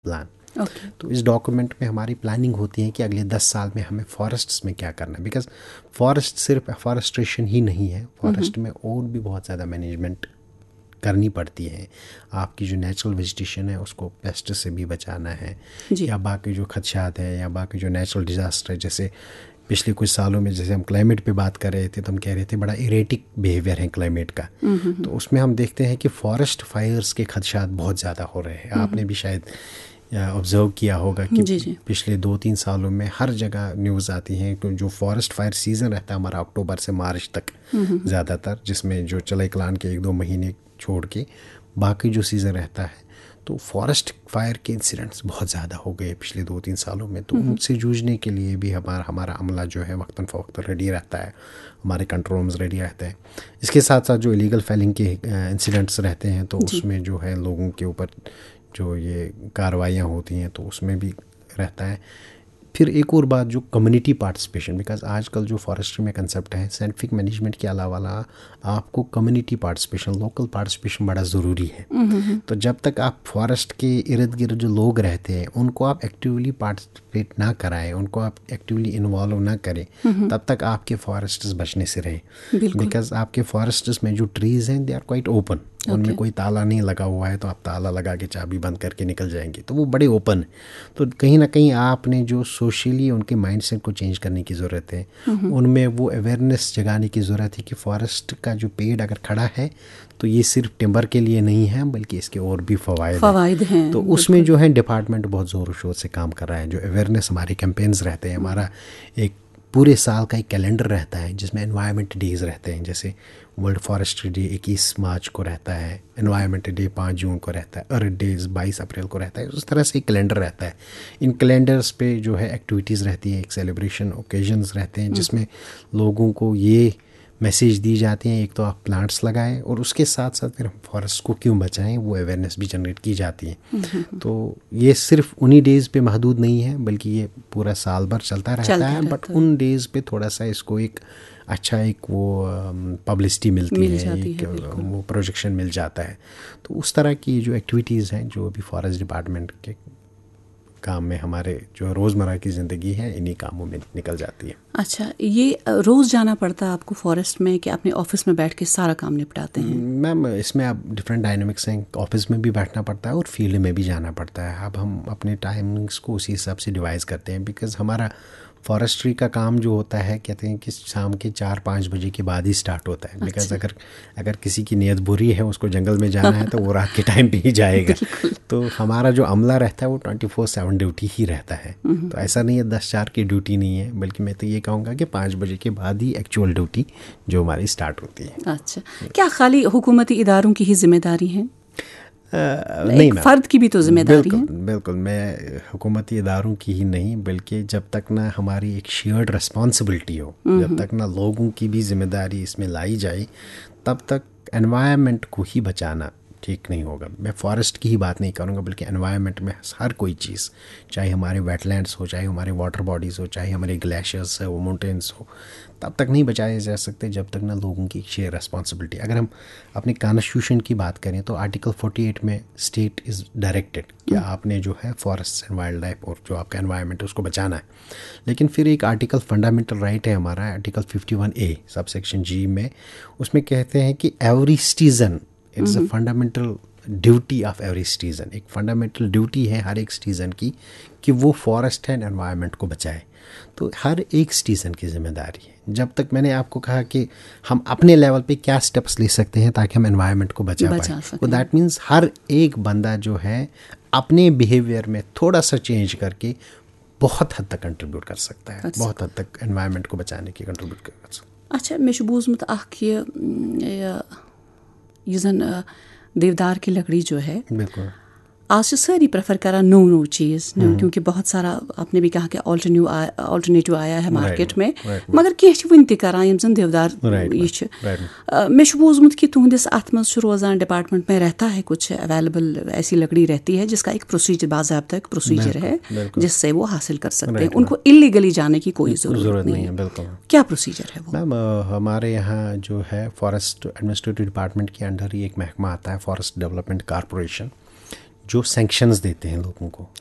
Plan. Okay. तो इस document में हमारी प्लानिंग होती है कि अगले 10 साल में हमें फॉरेस्ट्स में क्या करना है, बिकॉज फॉरेस्ट सिर्फ फॉरेस्ट्रेशन ही नहीं है, फॉरेस्ट में और भी बहुत ज़्यादा मैनेजमेंट करनी पड़ती है। आपकी जो नेचुरल वेजिटेशन है उसको पेस्ट से भी बचाना है, जी। या बाकी जो खदशात हैं या बाकी जो नेचुरल डिज़ास्टर है, जैसे पिछले कुछ सालों में जैसे हम क्लाइमेट पे बात कर रहे थे तो हम कह रहे थे बड़ा इरेटिक बिहेवियर है क्लाइमेट का। तो उसमें हम देखते हैं कि फॉरेस्ट फायर्स के खदशात बहुत ज़्यादा हो रहे हैं। आपने भी शायद ऑब्ज़र्व किया होगा कि जी जी। पिछले 2-3 सालों में हर जगह न्यूज़ आती हैं कि जो फॉरेस्ट फायर सीज़न रहता है हमारा अक्टूबर से मार्च तक ज़्यादातर, जिसमें जो चले कलान के 1-2 महीने छोड़ के बाकी जो सीज़न रहता है, तो फॉरेस्ट फायर के इंसिडेंट्स बहुत ज़्यादा हो गए पिछले 2-3 सालों में। तो उनसे जूझने के लिए भी हमारा अमला जो है वक्तन फ़वक्त रेडी रहता है, हमारे कंट्रोल रूम्स रेडी रहते हैं। इसके साथ साथ जो इलीगल फेलिंग के इंसिडेंट्स रहते हैं तो उसमें जो है लोगों के ऊपर जो ये कार्रवाइयाँ होती हैं तो उसमें भी रहता है। फिर एक और बात जो कम्युनिटी पार्टिसिपेशन, बिकॉज आजकल जो फॉरेस्ट्री में कंसेप्ट है साइंटिफिक मैनेजमेंट के अलावा आपको कम्युनिटी पार्टिसिपेशन, लोकल पार्टिसिपेशन बड़ा ज़रूरी है। तो जब तक आप फॉरेस्ट के इर्द गिर्द जो लोग रहते हैं उनको आप एक्टिवली पार्टिसिपेट ना कराएं, उनको आप एक्टिवली इन्वॉल्व ना करें, तब तक आपके फॉरेस्ट्स बचने से रहें। बिकॉज आपके फॉरेस्ट्स में जो ट्रीज़ हैं दे आर क्वाइट ओपन, उनमें कोई ताला नहीं लगा हुआ है तो आप ताला लगा के चाबी बंद करके निकल जाएंगे, तो वो बड़े ओपन है। तो कहीं ना कहीं आपने जो सोशली उनके माइंडसेट को चेंज करने की ज़रूरत है, उनमें वो अवेयरनेस जगाने की ज़रूरत है कि फॉरेस्ट का जो पेड़ अगर खड़ा है तो ये सिर्फ टिम्बर के लिए नहीं है बल्कि इसके और भी फ़वाइद हैं। तो उसमें जो है डिपार्टमेंट बहुत ज़ोर शोर से काम कर रहा है। जो अवेयरनेस हमारे कैंपेन्स रहते हैं, हमारा एक पूरे साल का एक कैलेंडर रहता है जिसमें एनवायरनमेंट डेज़ रहते हैं, जैसे वर्ल्ड फॉरेस्ट्री डे 21 मार्च को रहता है, एनवायरनमेंट डे 5 जून को रहता है, अर्थ डेज 22 अप्रैल को रहता है। उस तरह से एक कैलेंडर रहता है। इन कैलेंडर्स पे जो है एक्टिविटीज़ रहती हैं, एक सेलिब्रेशन ओकेजन्स रहते हैं जिसमें लोगों को ये मैसेज दी जाती हैं, एक तो आप प्लांट्स लगाएं और उसके साथ साथ फिर हम फॉरेस्ट को क्यों बचाएं वो अवेयरनेस भी जनरेट की जाती है। तो ये सिर्फ उन्हीं डेज़ पे महदूद नहीं है बल्कि ये पूरा साल भर चलता रहता है। बट उन डेज़ पे थोड़ा सा इसको एक अच्छा एक वो पब्लिसिटी मिलती है, एक वो प्रोजेक्शन मिल जाता है। तो उस तरह की जो एक्टिविटीज़ हैं जो अभी फॉरेस्ट डिपार्टमेंट के काम में हमारे जो रोज़मर्रा की ज़िंदगी है इन्हीं कामों में निकल जाती है। अच्छा, ये रोज़ जाना पड़ता है आपको फॉरेस्ट में कि अपने ऑफिस में बैठ के सारा काम निपटाते हैं? मैम इसमें अब डिफरेंट डायनामिक्स हैं, ऑफिस में भी बैठना पड़ता है और फील्ड में भी जाना पड़ता है। अब हम अपने टाइमिंग्स को उसी हिसाब से डिवाइस करते हैं, बिकॉज़ हमारा फॉरेस्ट्री का काम जो होता है कहते हैं कि शाम के 4-5 बजे के बाद ही स्टार्ट होता है। बिकॉज अगर किसी की नीयत बुरी है उसको जंगल में जाना है तो वो रात के टाइम पे ही जाएगा। तो हमारा जो अमला रहता है वो 24/7 ड्यूटी ही रहता है। तो ऐसा नहीं है 10-4 की ड्यूटी नहीं है, बल्कि मैं तो ये कहूँगा कि 5 बजे के बाद ही एक्चुअल ड्यूटी जो हमारी स्टार्ट होती है। अच्छा, क्या खाली हुकूमती इदारों की ही जिम्मेदारी है? नहीं, फ़र्द की भी तो जिम्मेदारी है। बिल्कुल मैं हुकूमती इदारों की ही नहीं बल्कि जब तक ना हमारी एक शेयर्ड रिस्पॉन्सिबिलिटी हो, जब तक ना लोगों की भी जिम्मेदारी इसमें लाई जाए, तब तक एनवायरनमेंट को ही बचाना ठीक नहीं होगा। मैं फॉरेस्ट की ही बात नहीं करूँगा बल्कि एनवायरनमेंट में हर कोई चीज़, चाहे हमारे वेटलैंड्स हो, चाहे हमारे वाटर बॉडीज़ हो, चाहे हमारे ग्लेशियर्स हो, माउंटेन्स हो, तब तक नहीं बचाए जा सकते जब तक ना लोगों की शेयर रिस्पॉन्सिबिलिटी। अगर हम अपने कॉन्स्टिट्यूशन की बात करें तो आर्टिकल 48 में स्टेट इज़ डायरेक्टेड कि आपने जो है फॉरेस्ट एंड वाइल्ड लाइफ और जो आपका एनवायरनमेंट है उसको बचाना है। लेकिन फिर एक आर्टिकल फंडामेंटल राइट है हमारा, आर्टिकल 51A सबसेक्शन G में, उसमें कहते हैं कि every citizen, it's a fundamental duty of every citizen, एक फंडामेंटल ड्यूटी है हर एक सिटीज़न की कि वो फॉरेस्ट एंड एनवायरनमेंट को बचाए। तो हर एक सिटीज़न की जिम्मेदारी है। जब तक मैंने आपको कहा कि हम अपने लेवल पे क्या स्टेप्स ले सकते हैं ताकि हम एनवायरनमेंट को बचा पाए, तो दैट मीन्स हर एक बंदा जो है अपने बिहेवियर में थोड़ा सा चेंज करके बहुत हद तक कंट्रीब्यूट कर सकता है, बहुत हद तक एनवायरनमेंट को बचाने की कंट्रीब्यूट कर सकता है। अच्छा, मैं बोझमुत ये जन देवदार की लकड़ी जो है, बिल्कुल आज से सारी प्रेफर करा नो चीज़, क्योंकि बहुत सारा आपने भी कहा कि ऑल्टरनेटिव आया है मार्केट में, मगर कह वन तरान यम जन देवदार ये मे बोझमुत कि तुहदिस अत मज रोजान डिपार्टमेंट में रहता है कुछ अवेलेबल ऐसी लकड़ी रहती है जिसका एक प्रोसीजर, बाज़ाब्ता एक प्रोसीजर है जिससे वो हासिल कर सकते हैं, उनको इलीगली जाने की कोई ज़रूरत नहीं है। बिल्कुल, क्या प्रोसीजर है वो? मैम हमारे यहाँ जो है फॉरेस्ट एडमिनिस्ट्रेटिव डिपार्टमेंट के अंडर ही एक महकमा आता है, फॉरेस्ट डेवलपमेंट कॉरपोरेशन, जो सैंक्शंस देते हैं लोगों को,